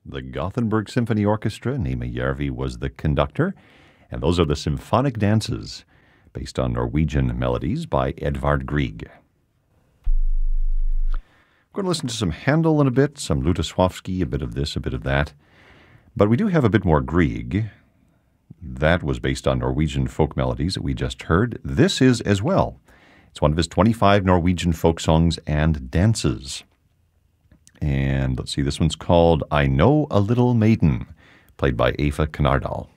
The Gothenburg Symphony Orchestra, Nema Järvi was the conductor, and those are the symphonic dances based on Norwegian melodies by Edvard Grieg. We're going to listen to some Handel in a bit, some Lutosławski, a bit of this, a bit of that. But we do have a bit more Grieg. That was based on Norwegian folk melodies that we just heard. This is as well. It's one of his 25 Norwegian folk songs and dances. And let's see, this one's called I Know a Little Maiden, played by Eva Knardal.